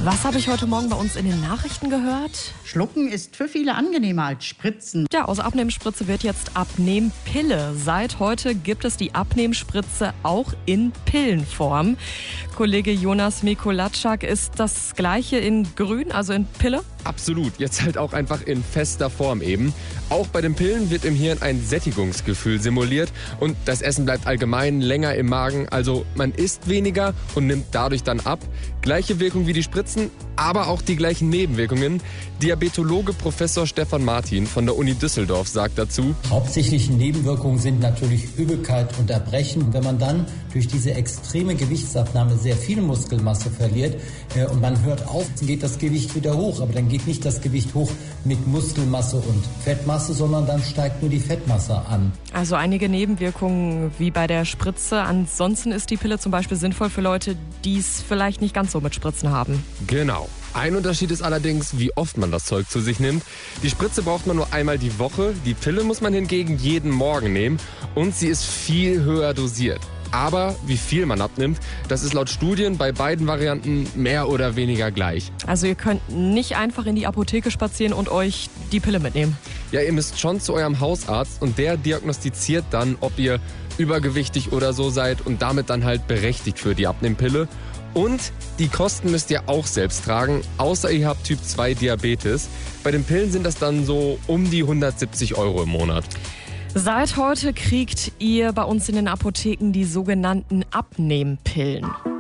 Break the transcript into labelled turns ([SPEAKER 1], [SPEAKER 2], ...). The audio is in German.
[SPEAKER 1] Was habe ich heute Morgen bei uns in den Nachrichten gehört?
[SPEAKER 2] Schlucken ist für viele angenehmer als Spritzen.
[SPEAKER 1] Ja, aus Abnehmspritze wird jetzt Abnehmpille. Seit heute gibt es die Abnehmspritze auch in Pillenform. Kollege Jonas Mikulatschak, ist das Gleiche in grün, also in Pille?
[SPEAKER 3] Absolut, jetzt halt auch einfach in fester Form eben. Auch bei den Pillen wird im Hirn ein Sättigungsgefühl simuliert und das Essen bleibt allgemein länger im Magen. Also man isst weniger und nimmt dadurch dann ab. Gleiche Wirkung wie die Spritzen, aber auch die gleichen Nebenwirkungen. Diabetologe Professor Stefan Martin von der Uni Düsseldorf sagt dazu:
[SPEAKER 4] Hauptsächliche Nebenwirkungen sind natürlich Übelkeit und Erbrechen. Und wenn man dann durch diese extreme Gewichtsabnahme sehr viel Muskelmasse verliert und man hört auf, dann geht das Gewicht wieder hoch. Aber dann geht nicht das Gewicht hoch mit Muskelmasse und Fettmasse, sondern dann steigt nur die Fettmasse an.
[SPEAKER 1] Also einige Nebenwirkungen wie bei der Spritze. Ansonsten ist die Pille zum Beispiel sinnvoll für Leute, die es vielleicht nicht ganz so mit Spritzen haben.
[SPEAKER 3] Genau. Ein Unterschied ist allerdings, wie oft man das Zeug zu sich nimmt. Die Spritze braucht man nur einmal die Woche, die Pille muss man hingegen jeden Morgen nehmen und sie ist viel höher dosiert. Aber wie viel man abnimmt, das ist laut Studien bei beiden Varianten mehr oder weniger gleich.
[SPEAKER 1] Also ihr könnt nicht einfach in die Apotheke spazieren und euch die Pille mitnehmen.
[SPEAKER 3] Ja, ihr müsst schon zu eurem Hausarzt und der diagnostiziert dann, ob ihr übergewichtig oder so seid und damit dann halt berechtigt für die Abnehmpille. Und die Kosten müsst ihr auch selbst tragen, außer ihr habt Typ 2 Diabetes. Bei den Pillen sind das dann so um die 170 € im Monat.
[SPEAKER 1] Seit heute kriegt ihr bei uns in den Apotheken die sogenannten Abnehmpillen.